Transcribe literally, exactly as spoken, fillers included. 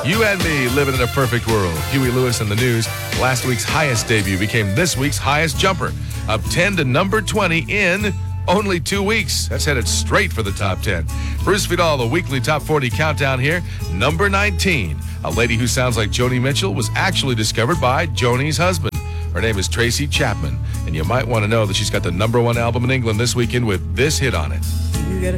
You and Me, Living in a Perfect World. Huey Lewis in the News. Last week's highest debut became this week's highest jumper. Up ten to number twenty in only two weeks. That's headed straight for the top ten. Bruce Vidal, the weekly top forty countdown here. Number nineteen. A lady who sounds like Joni Mitchell was actually discovered by Joni's husband. Her name is Tracy Chapman. And you might want to know that she's got the number one album in England this weekend with this hit on it.